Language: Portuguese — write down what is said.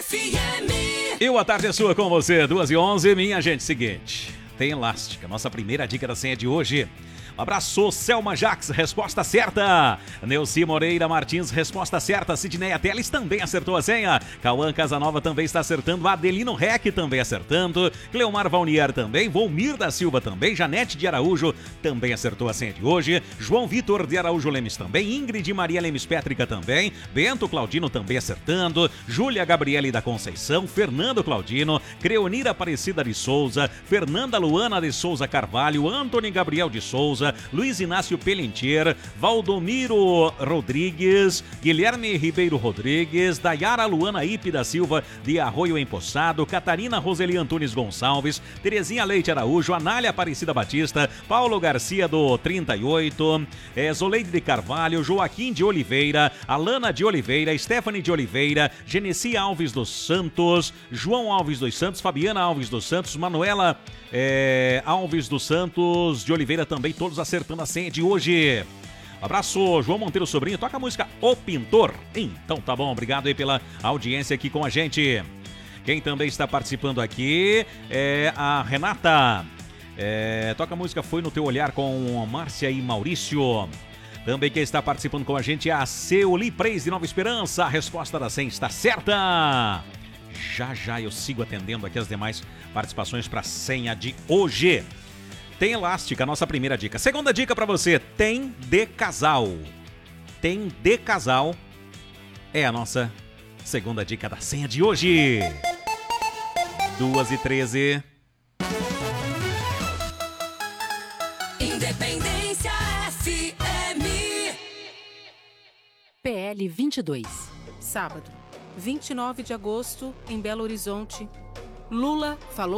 FM. E o A Tarde é Sua com você, 2h11. Minha gente, seguinte, tem elástica. Nossa primeira dica da senha de hoje. Um abraço, Selma Jax, resposta certa. Neuci Moreira Martins, resposta certa. Sidneia Teles também acertou a senha. Cauã Casanova também está acertando. Adelino Rec também acertando. Cleomar Valnier também. Volmir da Silva também. Janete de Araújo também acertou a senha de hoje. João Vitor de Araújo Lemes também. Ingrid Maria Lemes Pétrica também. Bento Claudino também acertando. Júlia Gabriele da Conceição. Fernando Claudino. Creonira Aparecida de Souza. Fernanda Luana de Souza Carvalho. Antony Gabriel de Souza. Luiz Inácio Pelentier, Valdomiro Rodrigues, Guilherme Ribeiro Rodrigues, Dayara Luana Ipe da Silva de Arroio Empoçado, Catarina Roseli Antunes Gonçalves, Terezinha Leite Araújo, Anália Aparecida Batista, Paulo Garcia do 38, Zoleide de Carvalho, Joaquim de Oliveira, Alana de Oliveira, Stephanie de Oliveira, Genesi Alves dos Santos, João Alves dos Santos, Fabiana Alves dos Santos, Manuela Alves dos Santos de Oliveira também, todos acertando a senha de hoje. Abraço, João Monteiro Sobrinho, toca a música O Pintor. Então tá bom, obrigado aí pela audiência aqui com a gente. Quem também está participando aqui é a Renata. Toca a música Foi no Teu Olhar com Márcia e Maurício. Também quem está participando com a gente é a Seuli Preis de Nova Esperança. A resposta da senha está certa. Já eu sigo atendendo aqui as demais participações para a senha de hoje. Tem elástica, nossa primeira dica. Segunda dica para você, tem de casal. Tem de casal é a nossa segunda dica da senha de hoje. 2h13. Independência FM. PL 22. Sábado, 29 de agosto, em Belo Horizonte, Lula falou